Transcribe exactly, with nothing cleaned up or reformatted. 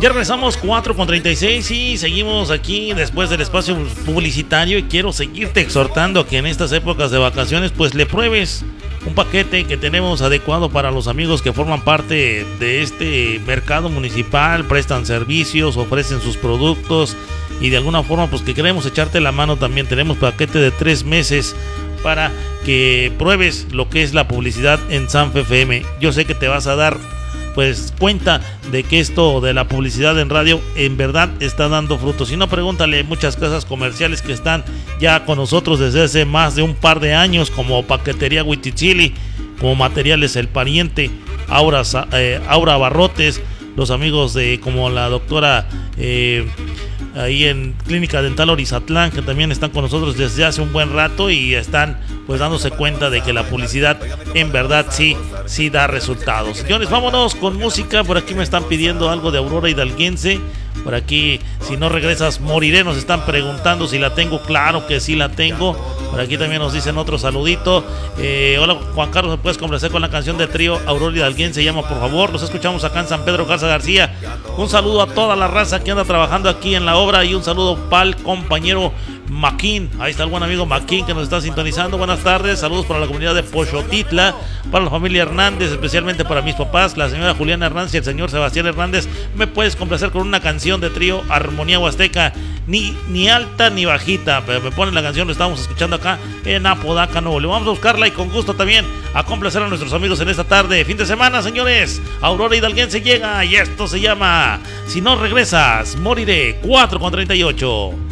Ya regresamos cuatro con treinta y seis y seguimos aquí después del espacio publicitario y quiero seguirte exhortando que en estas épocas de vacaciones pues le pruebes un paquete que tenemos adecuado para los amigos que forman parte de este mercado municipal, prestan servicios, ofrecen sus productos y de alguna forma pues que queremos echarte la mano también. Tenemos paquete de tres meses para que pruebes lo que es la publicidad en Sanfe F M. Yo sé que te vas a dar pues cuenta de que esto de la publicidad en radio en verdad está dando frutos. Si no, pregúntale muchas casas comerciales que están ya con nosotros desde hace más de un par de años, como Paquetería Huitichili, como Materiales El Pariente, Aura, eh, Aura Barrotes, los amigos de como la doctora eh, ahí en Clínica Dental Orizatlán, que también están con nosotros desde hace un buen rato y están pues dándose cuenta de que la publicidad en verdad sí, sí da resultados. Señores, vámonos con música. Por aquí me están pidiendo algo de Aurora Hidalguense. Por aquí, si no regresas moriré, nos están preguntando si la tengo. Claro que sí la tengo. Por aquí también nos dicen otro saludito. eh, Hola Juan Carlos, ¿me puedes complacer con la canción de trío Aurora Hidalguense? Llama por favor. Los escuchamos acá en San Pedro Garza García. Un saludo a toda la raza que anda trabajando aquí en la obra y un saludo para el compañero Maquín. Ahí está el buen amigo Maquín que nos está sintonizando. Buenas tardes, saludos para la comunidad de Pochotitla, para la familia Hernández, especialmente para mis papás, la señora Juliana Hernández y el señor Sebastián Hernández. ¿Me puedes complacer con una canción de trío Armonía Huasteca? Ni, ni alta ni bajita, pero me ponen la canción, lo estamos escuchando acá en Apodaca, Nuevo León. Vamos a buscarla y con gusto también a complacer a nuestros amigos en esta tarde, fin de semana, señores. Aurora Hidalguense llega y esto se llama Si no regresas moriré. Cuatro con treinta y ocho.